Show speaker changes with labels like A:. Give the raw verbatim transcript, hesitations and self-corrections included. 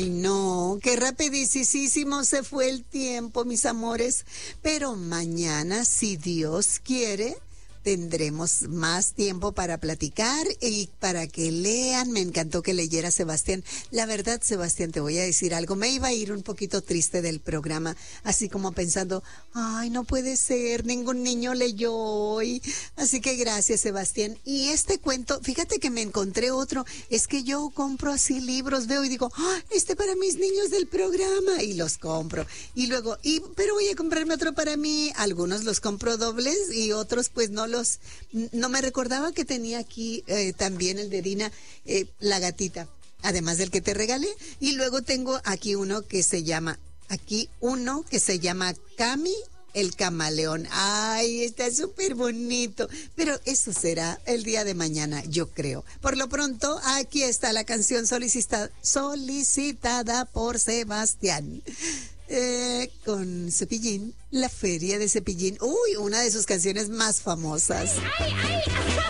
A: Ay, no, qué rapidísimo se fue el tiempo, mis amores. Pero mañana, si Dios quiere, tendremos más tiempo para platicar y para que lean. Me encantó que leyera Sebastián. La verdad, Sebastián, te voy a decir algo. Me iba a ir un poquito triste del programa, así como pensando, ay, no puede ser, ningún niño leyó hoy. Así que gracias, Sebastián. Y este cuento, fíjate que me encontré otro. Es que yo compro así libros, veo y digo, ah, este para mis niños del programa, y los compro. Y luego, y pero voy a comprarme otro para mí. Algunos los compro dobles y otros pues no los, no me recordaba que tenía aquí eh, también el de Dina, eh, la gatita, además del que te regalé. Y luego tengo aquí uno que se llama, aquí uno que se llama Cami el camaleón. Ay, está súper bonito. Pero eso será el día de mañana, yo creo. Por lo pronto, aquí está la canción solicita, solicitada por Sebastián. Eh, con Cepillín, la feria de Cepillín. Uy, una de sus canciones más famosas.
B: ¡Ay, ay, ay!